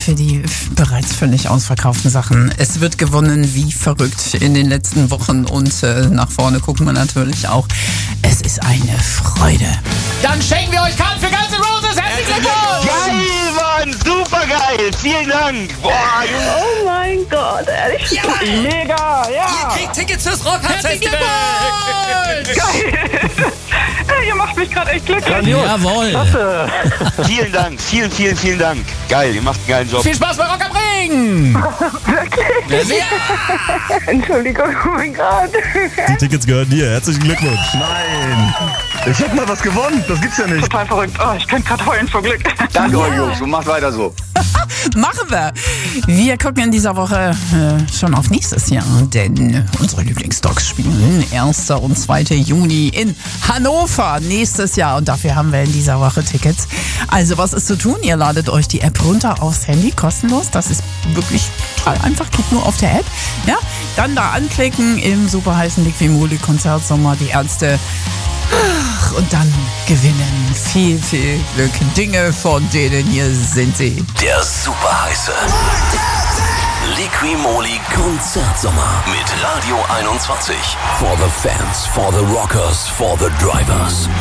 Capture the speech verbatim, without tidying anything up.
für die bereits völlig ausverkauften Sachen. Es wird gewonnen wie verrückt in den letzten Wochen und äh, nach vorne gucken wir natürlich auch. Es ist eine Freude. Dann schenken wir euch Karten für Guns N' Roses. Herzlichen Glückwunsch! Geil, Mann! Super geil! Vielen Dank! Boah, Junge! Oh mein Gott, ehrlich? Ja, Mega, ja! ihr kriegt Tickets fürs Rockhard-Festival! Geil! Ihr macht mich gerade echt glücklich. Jawohl! Vielen Dank, vielen, vielen, vielen Dank. Geil, ihr macht einen geilen Job. Viel Spaß bei Rock am Ring! Wirklich? Ja! Entschuldigung, oh mein Gott. Die Tickets gehören dir. Herzlichen Glückwunsch. Nein! Ich hab mal was gewonnen, das gibt's ja nicht. Total verrückt. Oh, ich könnte gerade heulen vor Glück. Danke euch, Jungs, und macht weiter so. Machen wir. Wir gucken in dieser Woche äh, schon auf nächstes Jahr, denn unsere Lieblingsdocs spielen erster und zweiter Juni in Hannover nächstes Jahr und dafür haben wir in dieser Woche Tickets. Also was ist zu tun? Ihr ladet euch die App runter aufs Handy, kostenlos. Das ist wirklich total einfach, geht nur auf der App. Ja, dann da anklicken im super heißen Liquimoli Konzertsommer, die Ärzte. Ach, und dann gewinnen. Viel, viel Glück. Dinge, von denen hier sind sie. Der super heiße Liquimoli Konzertsommer mit Radio einundzwanzig. For the fans, for the rockers, for the drivers.